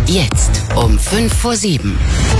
Jetzt um 6:55.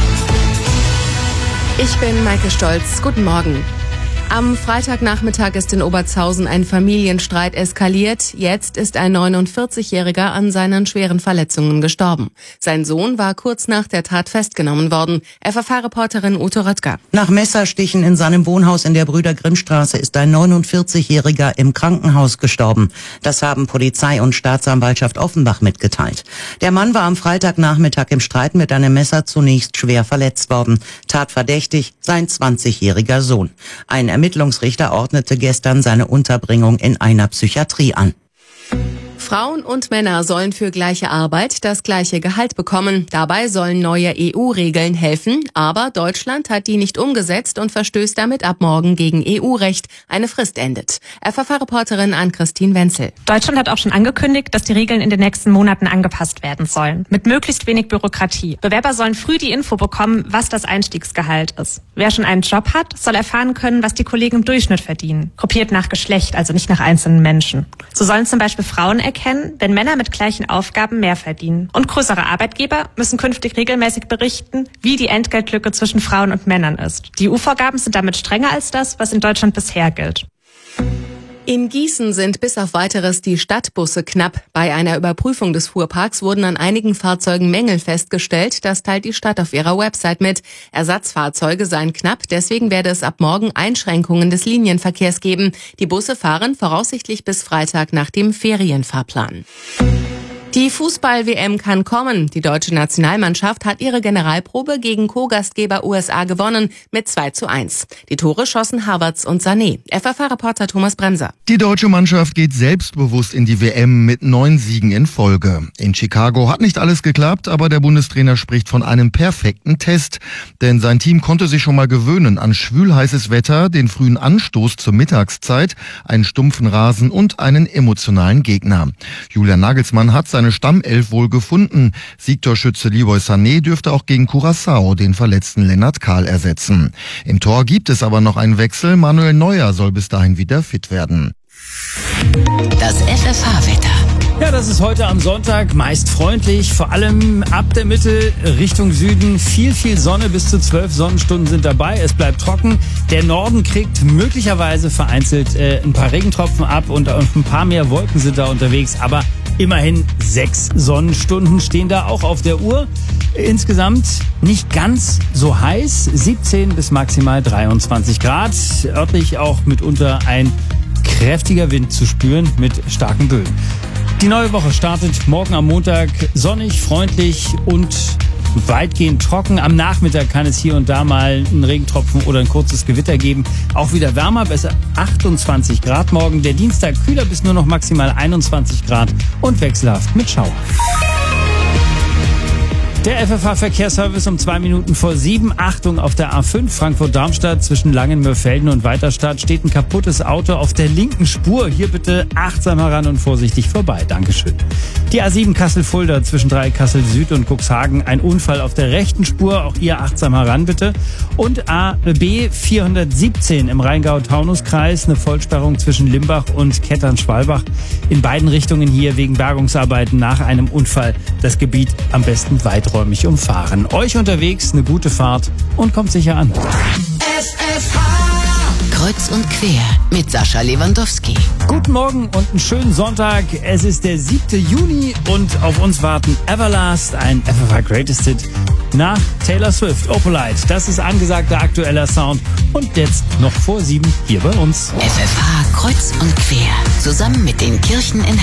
Ich bin Maike Stolz. Guten Morgen. Am Freitagnachmittag ist in Obertshausen ein Familienstreit eskaliert. Jetzt ist ein 49-Jähriger an seinen schweren Verletzungen gestorben. Sein Sohn war kurz nach der Tat festgenommen worden. FFH-Reporterin Ute Röttger. Nach Messerstichen in seinem Wohnhaus in der Brüder-Grimm-Straße ist ein 49-Jähriger im Krankenhaus gestorben. Das haben Polizei und Staatsanwaltschaft Offenbach mitgeteilt. Der Mann war am Freitagnachmittag im Streit mit einem Messer zunächst schwer verletzt worden. Tatverdächtig sein 20-jähriger Sohn. Ein Ermittlungsrichter ordnete gestern seine Unterbringung in einer Psychiatrie an. Frauen und Männer sollen für gleiche Arbeit das gleiche Gehalt bekommen. Dabei sollen neue EU-Regeln helfen, aber Deutschland hat die nicht umgesetzt und verstößt damit ab morgen gegen EU-Recht. Eine Frist endet. FFH-Reporterin Ann-Christine Wenzel. Deutschland hat auch schon angekündigt, dass die Regeln in den nächsten Monaten angepasst werden sollen. Mit möglichst wenig Bürokratie. Bewerber sollen früh die Info bekommen, was das Einstiegsgehalt ist. Wer schon einen Job hat, soll erfahren können, was die Kollegen im Durchschnitt verdienen. Gruppiert nach Geschlecht, also nicht nach einzelnen Menschen. So sollen zum Beispiel Frauen erkennen, wenn Männer mit gleichen Aufgaben mehr verdienen. Und größere Arbeitgeber müssen künftig regelmäßig berichten, wie die Entgeltlücke zwischen Frauen und Männern ist. Die EU-Vorgaben sind damit strenger als das, was in Deutschland bisher gilt. In Gießen sind bis auf Weiteres die Stadtbusse knapp. Bei einer Überprüfung des Fuhrparks wurden an einigen Fahrzeugen Mängel festgestellt. Das teilt die Stadt auf ihrer Website mit. Ersatzfahrzeuge seien knapp, deswegen werde es ab morgen Einschränkungen des Linienverkehrs geben. Die Busse fahren voraussichtlich bis Freitag nach dem Ferienfahrplan. Die Fußball-WM kann kommen. Die deutsche Nationalmannschaft hat ihre Generalprobe gegen Co-Gastgeber USA gewonnen mit 2:1. Die Tore schossen Havertz und Sané. FFH-Reporter Thomas Bremser. Die deutsche Mannschaft geht selbstbewusst in die WM mit 9 Siegen in Folge. In Chicago hat nicht alles geklappt, aber der Bundestrainer spricht von einem perfekten Test. Denn sein Team konnte sich schon mal gewöhnen an schwülheißes Wetter, den frühen Anstoß zur Mittagszeit, einen stumpfen Rasen und einen emotionalen Gegner. Julian Nagelsmann hat seine Stammelf wohl gefunden. Siegtorschütze Leroy Sané dürfte auch gegen Curaçao den verletzten Lennart Kahl ersetzen. Im Tor gibt es aber noch einen Wechsel. Manuel Neuer soll bis dahin wieder fit werden. Das FFH-Wetter. Ja, das ist heute am Sonntag meist freundlich, vor allem ab der Mitte Richtung Süden. Viel Sonne, bis zu 12 Sonnenstunden sind dabei. Es bleibt trocken. Der Norden kriegt möglicherweise vereinzelt ein paar Regentropfen ab und ein paar mehr Wolken sind da unterwegs. Aber immerhin 6 Sonnenstunden stehen da auch auf der Uhr. Insgesamt nicht ganz so heiß, 17 bis maximal 23 Grad. Örtlich auch mitunter ein kräftiger Wind zu spüren mit starken Böen. Die neue Woche startet morgen am Montag sonnig, freundlich und weitgehend trocken. Am Nachmittag kann es hier und da mal einen Regentropfen oder ein kurzes Gewitter geben. Auch wieder wärmer, besser 28 Grad morgen. Der Dienstag kühler bis nur noch maximal 21 Grad und wechselhaft mit Schauer. Der FFH-Verkehrsservice um 2 Minuten vor 7. Achtung, auf der A5 Frankfurt-Darmstadt zwischen Langenmörfelden und Weiterstadt steht ein kaputtes Auto auf der linken Spur. Hier bitte achtsam heran und vorsichtig vorbei. Dankeschön. Die A7 Kassel-Fulda zwischen Dreieck-Kassel Süd und Cuxhagen. Ein Unfall auf der rechten Spur. Auch hier achtsam heran bitte. Und AB 417 im Rheingau-Taunus-Kreis. Eine Vollsperrung zwischen Limbach und Kettern-Schwalbach. In beiden Richtungen hier wegen Bergungsarbeiten nach einem Unfall. Das Gebiet am besten weiträumig umfahren. Euch unterwegs eine gute Fahrt und kommt sicher an. Kreuz und quer mit Sascha Lewandowski. Guten Morgen und einen schönen Sonntag. Es ist der 7. Juni und auf uns warten Everlast, ein FFH Greatest Hit nach Taylor Swift. Opalite, das ist angesagter aktueller Sound und jetzt noch vor 7 hier bei uns. FFH Kreuz und quer. Zusammen mit den Kirchen in